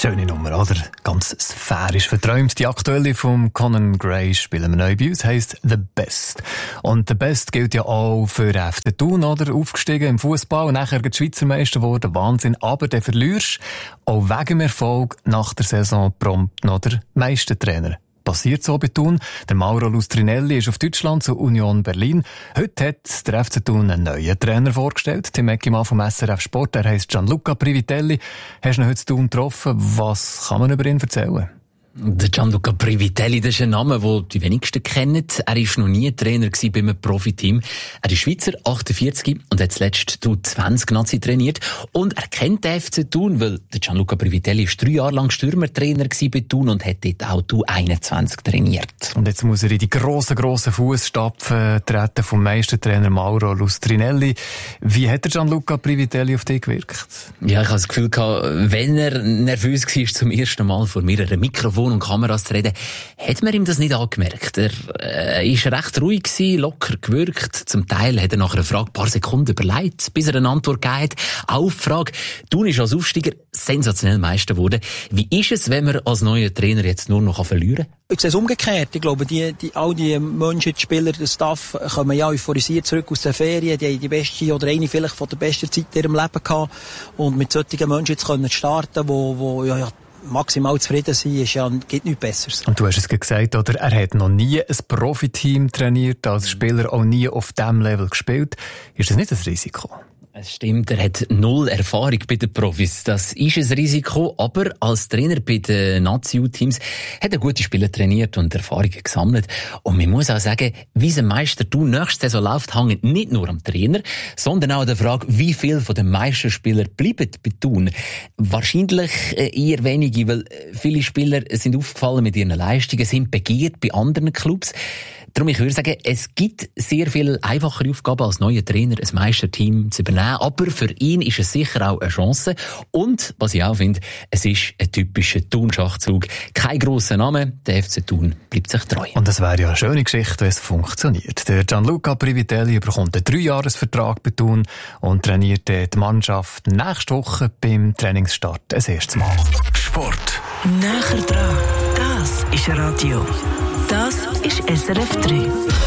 Schöne Nummer, oder? Ganz sphärisch verträumt. Die aktuelle vom Conan Gray spielen wir neu bei uns, heisst «The Best». Und «The Best» gilt ja auch für FC Thun, oder? Aufgestiegen im Fußball, nachher Schweizer Meister geworden, Wahnsinn. Aber dann verlierst auch wegen dem Erfolg nach der Saison prompt noch der Meistertrainer. Passiert so bei Thun. Der Mauro Lustrinelli ist auf Deutschland zu Union Berlin. Heute hat der FC Thun einen neuen Trainer vorgestellt. Tim Eckimann vom SRF Sport. Er heisst Gianluca Privitelli. Hast du ihn heute zu Thun getroffen? Was kann man über ihn erzählen? Der Gianluca Privitelli, das ist ein Name, den die wenigsten kennen. Er war noch nie Trainer bei einem Profiteam. Er ist Schweizer, 48 und hat zuletzt U20-Nazi trainiert. Und er kennt den FC Thun, weil der Gianluca Privitelli ist 3 Jahre lang Stürmertrainer bei Thun und hat dort auch U21 trainiert. Und jetzt muss er in die grossen Fußstapfen treten vom Meistertrainer Mauro Lustrinelli. Wie hat der Gianluca Privitelli auf dich gewirkt? Ja, ich habe das Gefühl gehabt, wenn er nervös war, zum ersten Mal vor mehreren Mikrofon und Kameras zu reden, hat man ihm das nicht angemerkt. Er ist recht ruhig gewesen, locker gewirkt. Zum Teil hat er nach einer Frage ein paar Sekunden überlegt, bis er eine Antwort gegeben hat. Auch die Frage, Thun ist als Aufsteiger sensationell Meister geworden. Wie ist es, wenn man als neuer Trainer jetzt nur noch verlieren kann? Ich sehe es umgekehrt. Ich glaube, all die Menschen, die Spieler, der Staff, kommen ja euphorisiert zurück aus den Ferien. Die haben die beste oder eine vielleicht von der besten Zeit in ihrem Leben gehabt. Und mit solchen Menschen jetzt können starten, wo maximal zufrieden sein, gibt nichts Besseres. Und du hast es gesagt, oder? Er hat noch nie ein Profiteam trainiert, als Spieler auch nie auf diesem Level gespielt. Ist das nicht ein Risiko? Es stimmt, er hat 0 Erfahrung bei den Profis. Das ist ein Risiko, aber als Trainer bei den Nazi-Teams hat er gute Spieler trainiert und Erfahrungen gesammelt. Und man muss auch sagen, wie es ein Meister Thun nächste Saison läuft, hängt nicht nur am Trainer, sondern auch an der Frage, wie viele von den Meisterspielern bleiben bei Thun. Wahrscheinlich eher wenige, weil viele Spieler sind aufgefallen mit ihren Leistungen, sind begehrt bei anderen Clubs. Darum, ich würde sagen, es gibt sehr viel einfachere Aufgaben als neuer Trainer, ein Meisterteam zu übernehmen. Aber für ihn ist es sicher auch eine Chance. Und, was ich auch finde, es ist ein typischer Thun-Schachzug. Kein grosser Name, der FC Thun bleibt sich treu. Und das wäre ja eine schöne Geschichte, wenn es funktioniert. Der Gianluca Privitelli bekommt einen 3-Jahres-Vertrag bei Thun und trainiert die Mannschaft nächste Woche beim Trainingsstart das erste Mal. Sport. Näher dran. Das ist Radio. Das ist SRF 3.